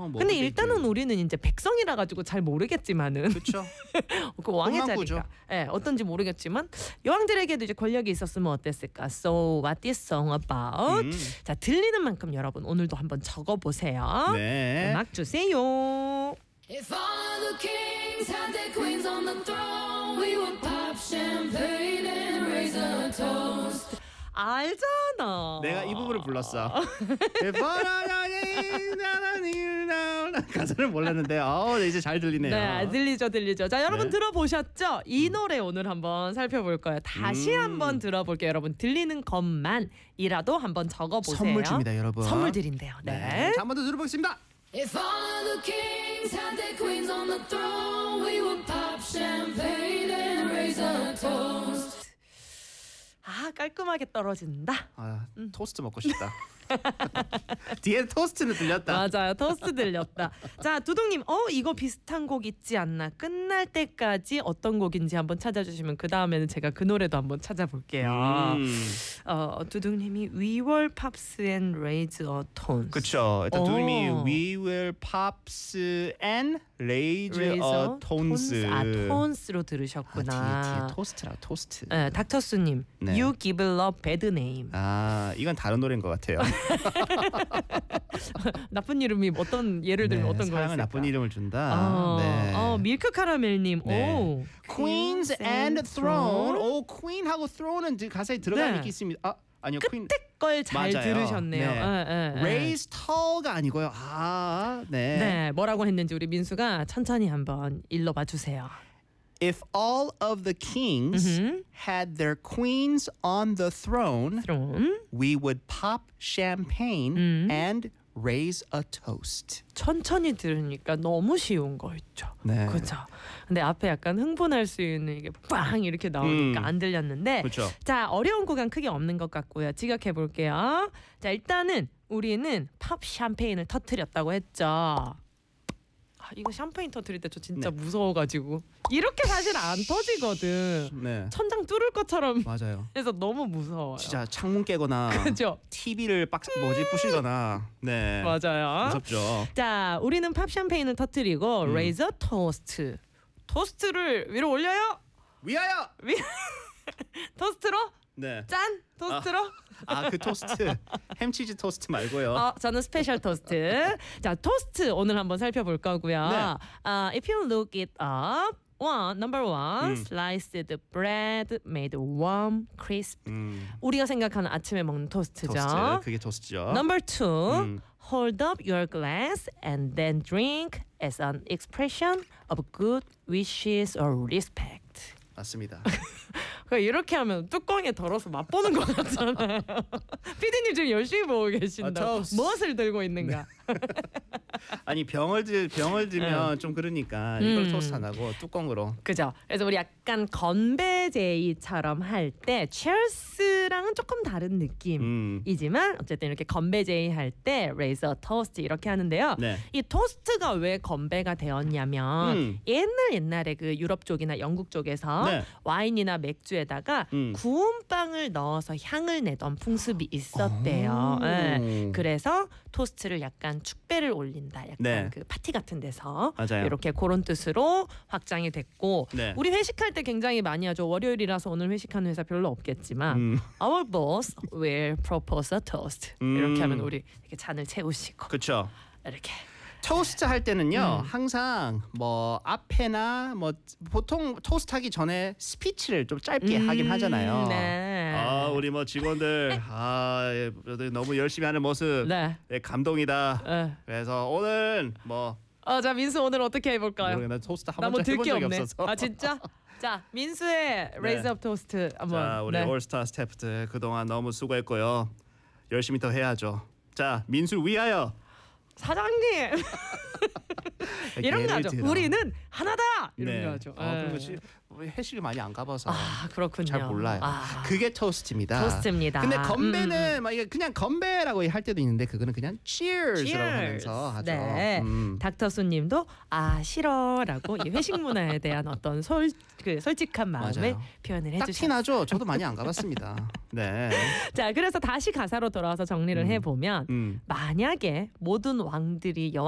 근데 일단은 우리는 이제 백성이라 가지고 잘 모르겠지만은 그렇죠. 그 왕의 꿈만꾸죠. 자리가 어떤지 모르겠지만 여왕들에게도 이제 권력이 있었으면 어땠을까? So what this song about? 자, 들리는 만큼 여러분 오늘도 한번 적어보세요. 네. 음악 주세요. If all the kings had their queens on the throne, we would pop champagne and raise a toast. 알잖아. 내가 이 부분을 불렀어. 가사를 몰랐는데 네, 이제 잘 들리네요. 네, 들리죠. 자, 여러분 네. 들어보셨죠? 이 노래 오늘 한번 살펴볼 거예요. 다시 한번 들어볼게요. 여러분 들리는 것만이라도 한번 적어보세요. 선물 줍니다, 여러분. 선물 드린대요. 네. 자, 한 번 더 들어보겠습니다. If all of the kings had their queens on the throne, we would pop champagne and raise a toast. 아, 깔끔하게 떨어진다. 토스트 먹고 싶다. 뒤에 토스트는 들렸다. 맞아요. 토스트 들렸다. 자, 두둥님, 이거 비슷한 곡 있지 않나? 끝날 때까지 어떤 곡인지 한번 찾아주시면 그 다음에는 제가 그 노래도 한번 찾아볼게요. 두둥님이 We Will Pops and Raise a Tone. 그렇죠. 일단 두님이 We will pops and raise a tones. 톤스로 들으셨구나. 뒤에 토스트라 토스트. 네, 닥터수님, 네. You Give Love Bad Name. 이건 다른 노래인 것 같아요. 나쁜 이름이 어떤 예를 들면 어떤 거였을까? 사랑은 나쁜 이름을 준다. 네. 밀크 카라멜님, 네. Queens and Throne. Queen하고 Throne은 가사에 들어가 네. 있습니다. 아니요, Queen. 끝에 걸 잘 맞아요. 들으셨네요. 네. Raise tall가 아니고요. 네. 네, 뭐라고 했는지 우리 민수가 천천히 한번 읽어봐 주세요. If all of the kings had their queens on the throne, we would pop champagne and raise a toast. 천천히 들으니까 너무 쉬운 거 있죠. 네. 그렇죠. 근데 앞에 약간 흥분할 수 있는 이게 빵 이렇게 나오니까 안 들렸는데. 그렇죠. 자, 어려운 구간 크게 없는 것 같고요. 지각해 볼게요. 자, 일단은 우리는 팝 샴페인을 터뜨렸다고 했죠. 이거 샴페인 터뜨릴 때 저 진짜 무서워가지고 이렇게 사실 안 터지거든. 네. 천장 뚫을 것처럼 맞아요. 해서 너무 무서워요. 진짜 창문 깨거나 그죠? TV를 부시거나 네. 맞아요. 무섭죠. 자, 우리는 팝 샴페인을 터뜨리고 raise a toast. 토스트를 위로 올려요. 위하여. 토스트로? 네. 짠! 토스트로? 그 토스트. 햄치즈 토스트 말고요. 저는 스페셜 토스트. 자, 토스트 오늘 한번 살펴볼 거고요. 네. If you look it up, number one, sliced bread made warm, crisp. 우리가 생각하는 아침에 먹는 토스트죠. 토스트. 그게 토스트죠. Number two, hold up your glass and then drink as an expression of good wishes or respect. 맞습니다. 이렇게 하면 뚜껑에 덜어서 맛보는 것 같잖아요. 피디님 지금 열심히 보고 계신다. 무엇을 들고 있는가? 아니 병을 들면 좀 그러니까 이걸 토스트 안 하고 뚜껑으로. 그죠. 그래서 우리 약간 건배제이처럼 할 때 cheers랑은 조금 다른 느낌이지만 어쨌든 이렇게 건배제이 할 때 raise a toast 이렇게 하는데요. 네. 이 토스트가 왜 건배가 되었냐면 옛날에 그 유럽 쪽이나 영국 쪽에서 네. 와인이나 맥주에다가 구운 빵을 넣어서 향을 내던 풍습이 있었대요. 네. 그래서 토스트를 약간 축배를 올린다. 약간 네. 그 파티 같은 데서 맞아요. 이렇게 그런 뜻으로 확장이 됐고 네. 우리 회식할 때 굉장히 많이 하죠. 월요일이라서 오늘 회식하는 회사 별로 없겠지만 Our boss will propose a toast. 이렇게 하면 우리 이렇게 잔을 채우시고 그렇죠. 이렇게 토스트 할 때는요 항상 뭐 앞에나 뭐 보통 토스트 하기 전에 스피치를 좀 짧게 하긴 하잖아요. 네. 우리 뭐 직원들 너무 열심히 하는 모습 네. 감동이다. 네. 그래서 오늘 뭐 자, 민수 오늘 어떻게 해볼까요? 모르겠네. 토스트 나 한 뭐 번도 해본 들게 적이 없네. 없어서. 진짜? 자, 민수의 raise up toast 한번. 자, 우리 올스타 스태프들 그동안 너무 수고했고요. 열심히 더 해야죠. 자, 민수를 위하여. 사장님. 이런 거 하죠. 들어. 우리는 하나다. 이런 네. 거 하죠. 우리 회식을 많이 안 가봐서 그렇군요. 잘 몰라요. 그게 토스트입니다. 토스트입니다. 근데 건배는 막 이게 그냥 건배라고 할 때도 있는데 그거는 그냥 cheers라고 하면서 하죠. 네. 닥터수님도 싫어라고 이 회식 문화에 대한 어떤 솔직한 마음을 맞아요. 표현을 딱 해주셨어요. 티나죠. 저도 많이 안 가봤습니다. 네. 자, 그래서 다시 가사로 돌아와서 정리를 해보면 만약에 모든 왕들이